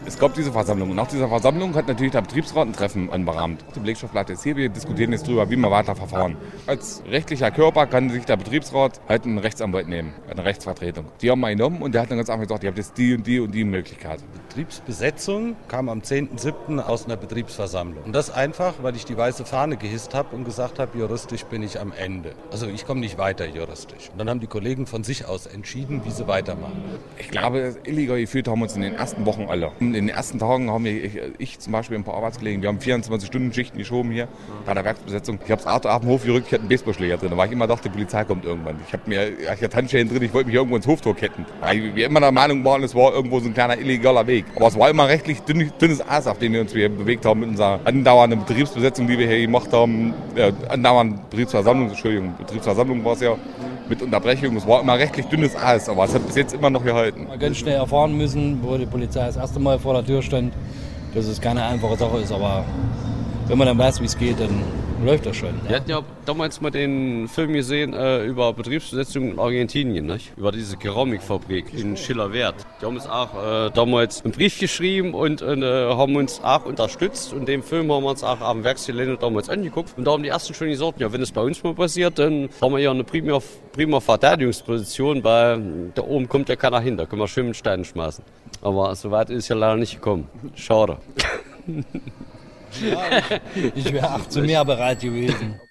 Es gab diese Versammlung. Und nach dieser Versammlung hat natürlich der Betriebsrat ein Treffen anberahmt. Die Belegschaft bleibt jetzt hier, wir diskutieren jetzt darüber, wie wir weiter verfahren. Als rechtlicher Körper kann sich der Betriebsrat halt einen Rechtsanwalt nehmen, eine Rechtsvertretung. Die haben wir genommen und der hat dann ganz einfach gesagt, ihr habt jetzt die und die und die Möglichkeit. Betriebsbesetzung kam am 10.07. aus einer Betriebsversammlung. Und das einfach, weil ich die weiße Fahne gehisst habe und gesagt habe, juristisch bin ich am Ende. Also ich komme nicht weiter juristisch. Und dann haben die Kollegen von sich aus entschieden, wie sie weitermachen. Ich glaube, illegal gefühlt haben wir uns in den ersten Wochen alle. In den ersten Tagen haben ich zum Beispiel ein paar Arbeitskollegen, wir haben 24-Stunden-Schichten geschoben hier bei der Werksbesetzung. Ich habe das Auto auf den Hof gerückt, ich hatte einen Baseballschläger drin, weil ich immer dachte, die Polizei kommt irgendwann. Ich hatte Handschellen drin, ich wollte mich irgendwo ins Hoftor ketten. Weil wir immer der Meinung waren, es war irgendwo so ein kleiner illegaler Weg. Aber es war immer rechtlich dünnes Eis, auf dem wir uns bewegt haben mit unserer andauernden Betriebsbesetzung, die wir hier gemacht haben. Betriebsversammlung war es ja. Mit Unterbrechung. Es war immer rechtlich dünnes Eis, aber es hat bis jetzt immer noch gehalten. Man ganz schnell erfahren müssen, wo die Polizei das erste Mal vor der Tür stand, dass es keine einfache Sache ist, aber wenn man dann weiß, wie es geht, dann läuft das schon. Ja. Wir hatten ja damals mal den Film gesehen über Betriebsbesetzung in Argentinien, nicht? Über diese Keramikfabrik in Schillerwerth. Die haben uns auch damals einen Brief geschrieben und haben uns auch unterstützt. Und den Film haben wir uns auch am Werksgelände damals angeguckt. Und da haben die ersten schon gesagt, ja, wenn es bei uns mal passiert, dann haben wir ja eine prima Verteidigungsposition, weil da oben kommt ja keiner hin, da können wir schön mit Steinen schmeißen. Aber so weit ist es ja leider nicht gekommen. Schade. Ja, ich wäre auch zu mehr bereit gewesen.